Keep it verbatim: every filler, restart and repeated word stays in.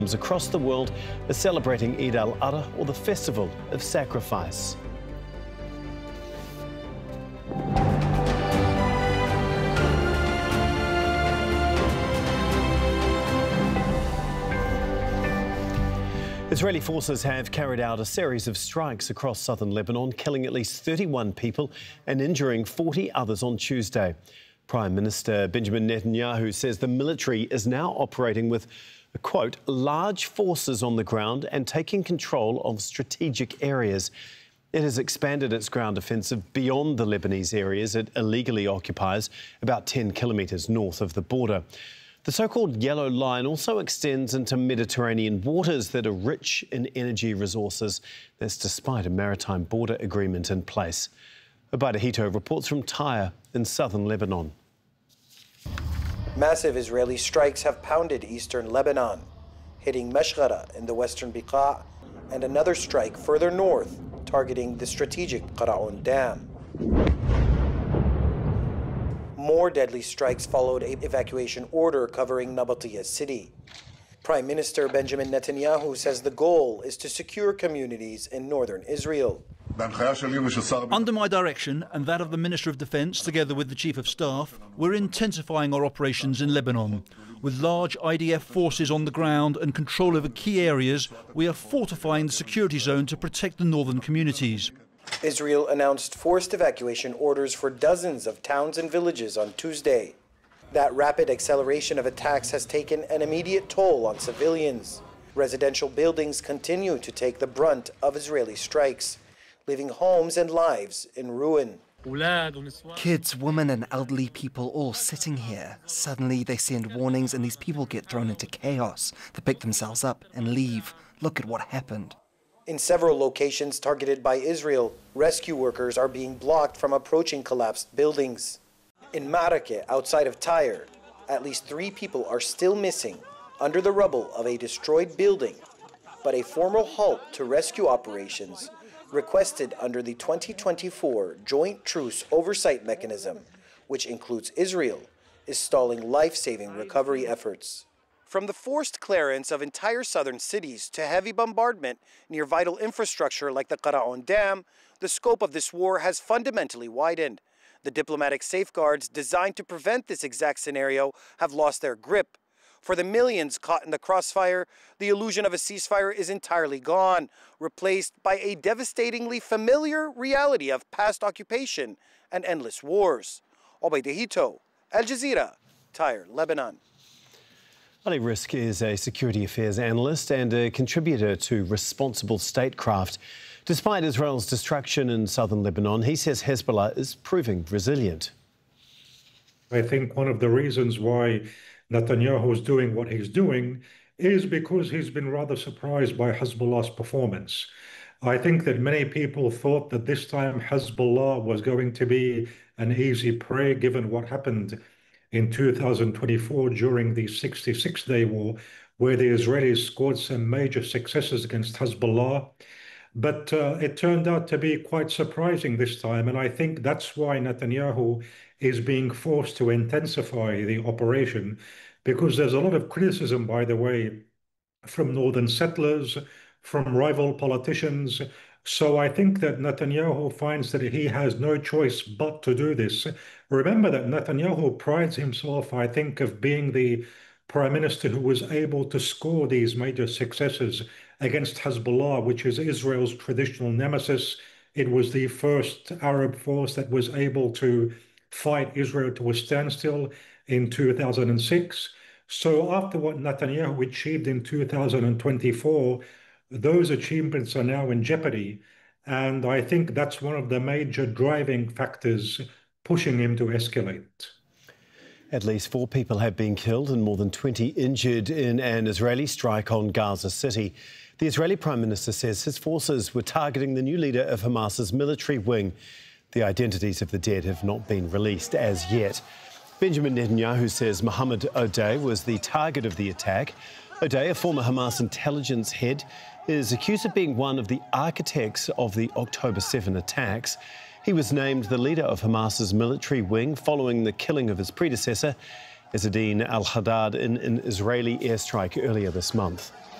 across the world are celebrating Eid al-Adha, or the Festival of Sacrifice. Israeli forces have carried out a series of strikes across southern Lebanon, killing at least thirty-one people and injuring forty others on Tuesday. Prime Minister Benjamin Netanyahu says the military is now operating with, quote, large forces on the ground and taking control of strategic areas. It has expanded its ground offensive beyond the Lebanese areas it illegally occupies, about ten kilometres north of the border. The so-called Yellow Line also extends into Mediterranean waters that are rich in energy resources. That's despite a maritime border agreement in place. Obaida Hito reports from Tyre in southern Lebanon. Massive Israeli strikes have pounded eastern Lebanon, hitting Meshghara in the western Beqa, and another strike further north, targeting the strategic Qara'un Dam. More deadly strikes followed an evacuation order covering Nabatia city. Prime Minister Benjamin Netanyahu says the goal is to secure communities in northern Israel. Under my direction and that of the Minister of Defence, together with the Chief of Staff, we're intensifying our operations in Lebanon. With large I D F forces on the ground and control over key areas, we are fortifying the security zone to protect the northern communities. Israel announced forced evacuation orders for dozens of towns and villages on Tuesday. That rapid acceleration of attacks has taken an immediate toll on civilians. Residential buildings continue to take the brunt of Israeli strikes, leaving homes and lives in ruin. Kids, women and elderly people all sitting here. Suddenly they send warnings and these people get thrown into chaos. They pick themselves up and leave. Look at what happened. In several locations targeted by Israel, rescue workers are being blocked from approaching collapsed buildings. In Marake, outside of Tyre, at least three people are still missing under the rubble of a destroyed building, but a formal halt to rescue operations requested under the twenty twenty-four Joint Truce Oversight Mechanism, which includes Israel, is stalling life-saving recovery efforts. From the forced clearance of entire southern cities to heavy bombardment near vital infrastructure like the Qara'un Dam, the scope of this war has fundamentally widened. The diplomatic safeguards designed to prevent this exact scenario have lost their grip. For the millions caught in the crossfire, the illusion of a ceasefire is entirely gone, replaced by a devastatingly familiar reality of past occupation and endless wars. Obaida Hito, Al Jazeera, Tyre, Lebanon. Ali Risk is a security affairs analyst and a contributor to Responsible Statecraft. Despite Israel's destruction in southern Lebanon, he says Hezbollah is proving resilient. I think one of the reasons why Netanyahu is doing what he's doing is because he's been rather surprised by Hezbollah's performance. I think that many people thought that this time Hezbollah was going to be an easy prey given what happened in two thousand twenty-four during the sixty-six day war, where the Israelis scored some major successes against Hezbollah. But uh, it turned out to be quite surprising this time, and I think that's why Netanyahu is being forced to intensify the operation, because there's a lot of criticism, by the way, from northern settlers, from rival politicians. So I think that Netanyahu finds that he has no choice but to do this. Remember that Netanyahu prides himself, I think, of being the prime minister who was able to score these major successes against Hezbollah, which is Israel's traditional nemesis. It was the first Arab force that was able to fight Israel to a standstill in two thousand six. So after what Netanyahu achieved in two thousand twenty-four, those achievements are now in jeopardy. And I think that's one of the major driving factors pushing him to escalate. At least four people have been killed and more than twenty injured in an Israeli strike on Gaza City. The Israeli Prime Minister says his forces were targeting the new leader of Hamas's military wing. The identities of the dead have not been released as yet. Benjamin Netanyahu says Mohammed Odeh was the target of the attack. Odeh, a former Hamas intelligence head, is accused of being one of the architects of the October seventh attacks. He was named the leader of Hamas's military wing following the killing of his predecessor, Izzeddin al-Haddad, in an Israeli airstrike earlier this month.